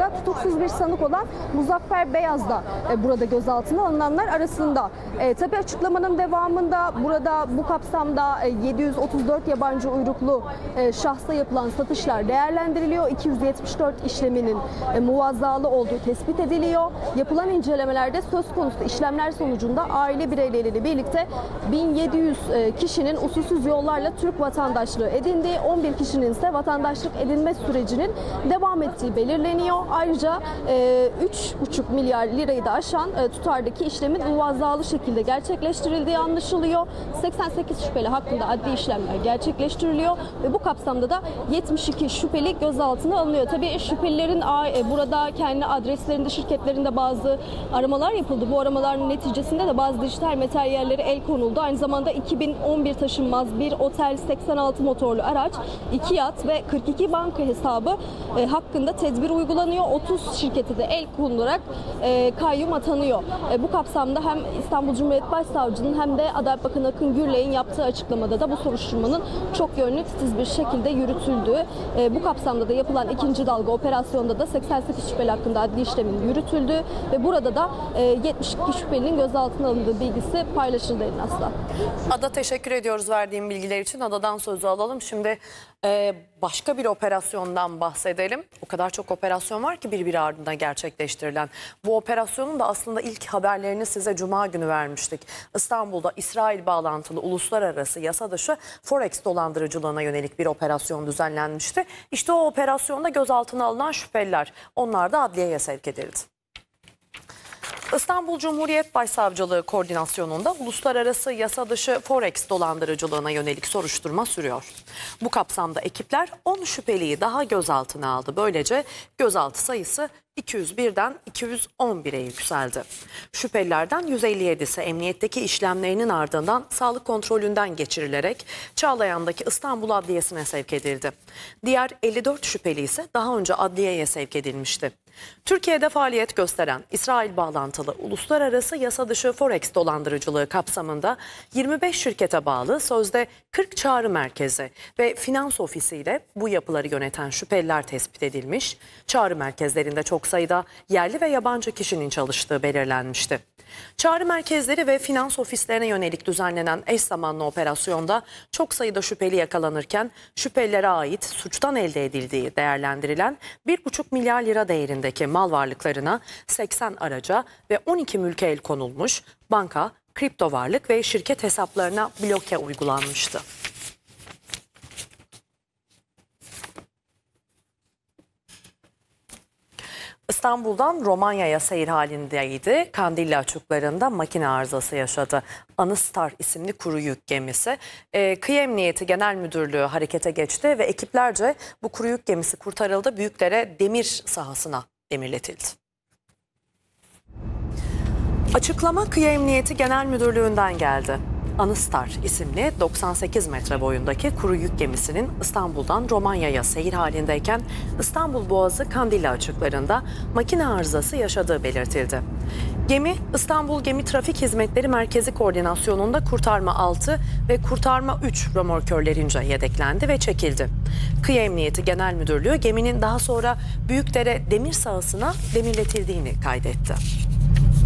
kapsamında tutuksuz bir sanık olan Muzaffer Beyaz da burada gözaltına alınanlar arasında. Tabii açıklamanın devamında burada bu kapsamda 734 yabancı uyruklu şahsa yapılan satışlar değerlendiriliyor. 274 işleminin muvazzalı olduğu tespit ediliyor. Yapılan incelemelerde söz konusu işlemler sonucunda aile bireyleriyle birlikte 1700 kişinin usulsüz yollarla Türk vatandaşlığı edindiği, 11 kişinin ise vatandaşlık edinme sürecinin devam ettiği belirleniyor. Ayrıca 3,5 milyar lirayı da aşan tutardaki işlemin muvazzalı şekilde gerçekleştirildiği anlaşılıyor. 88 şüpheli hakkında adli işlemler gerçekleştiriliyor ve bu kapsamda da 72 şüpheli gözaltına alınıyor. Tabii şüphelilerin burada kendi adreslerinde, şirketlerinde bazı aramalar yapıldı. Bu aramaların neticesinde de bazı dijital materyallere el konuldu. Aynı zamanda 2011 taşınmaz bir otel, 86 motorlu araç, 2 yat ve 42 banka hesabı hakkında tedbir uygulanıyor. 30 şirkete de el konularak kayyum atanıyor. Bu kapsamda hem İstanbul Cumhuriyet Başsavcılığı'nın hem de Adalet Bakanı Akın Gürley'in yaptığı açıklamada da bu soruşturmanın çok yönlü, titiz bir şekilde yürütüldüğü, bu kapsamda da yapılan ikinci dalga operasyonda da 88 şüpheli hakkında adli işlemin yürütüldüğü ve burada da 72 şüphelinin gözaltına alındığı bilgisi paylaşıldı Elin Aslan. Ada, teşekkür ediyoruz verdiğim bilgiler için. Adadan sözü alalım. Şimdi başka bir operasyondan bahsedelim. O kadar çok operasyon var ki birbiri ardına gerçekleştirilen. Bu operasyonun da aslında ilk haberlerini size Cuma günü vermiştik. İstanbul'da İsrail bağlantılı uluslararası yasa dışı Forex dolandırıcılığına yönelik bir operasyon düzenlenmişti. İşte o operasyonda gözaltına alınan şüpheliler, onlar da adliyeye sevk edildi. İstanbul Cumhuriyet Başsavcılığı koordinasyonunda uluslararası yasa dışı Forex dolandırıcılığına yönelik soruşturma sürüyor. Bu kapsamda ekipler 10 şüpheliyi daha gözaltına aldı. Böylece gözaltı sayısı 201'den 211'e yükseldi. Şüphelilerden 157'si emniyetteki işlemlerinin ardından sağlık kontrolünden geçirilerek Çağlayan'daki İstanbul Adliyesi'ne sevk edildi. Diğer 54 şüpheli ise daha önce adliyeye sevk edilmişti. Türkiye'de faaliyet gösteren İsrail bağlantılı uluslararası yasa dışı Forex dolandırıcılığı kapsamında 25 şirkete bağlı sözde 40 çağrı merkezi ve finans ofisiyle bu yapıları yöneten şüpheliler tespit edilmiş. Çağrı merkezlerinde çok sayıda yerli ve yabancı kişinin çalıştığı belirlenmişti. Çağrı merkezleri ve finans ofislerine yönelik düzenlenen eş zamanlı operasyonda çok sayıda şüpheli yakalanırken şüphelilere ait suçtan elde edildiği değerlendirilen 1,5 milyar lira değerindeki mal varlıklarına 80 araca ve 12 mülke el konulmuş, banka, kripto varlık ve şirket hesaplarına bloke uygulanmıştı. İstanbul'dan Romanya'ya seyir halindeydi. Kandilli açıklarında makine arızası yaşadı. Anıstar isimli kuru yük gemisi. Kıyı Emniyeti Genel Müdürlüğü harekete geçti ve ekiplerce bu kuru yük gemisi kurtarıldı. Büyükdere demir sahasına demirletildi. Açıklama Kıyı Emniyeti Genel Müdürlüğü'nden geldi. Anıstar isimli 98 metre boyundaki kuru yük gemisinin İstanbul'dan Romanya'ya seyir halindeyken İstanbul Boğazı Kandilli açıklarında makine arızası yaşadığı belirtildi. Gemi İstanbul Gemi Trafik Hizmetleri Merkezi koordinasyonunda Kurtarma 6 ve Kurtarma 3 römorkörlerince yedeklendi ve çekildi. Kıyı Emniyeti Genel Müdürlüğü geminin daha sonra Büyükdere demir sahasına demirletildiğini kaydetti.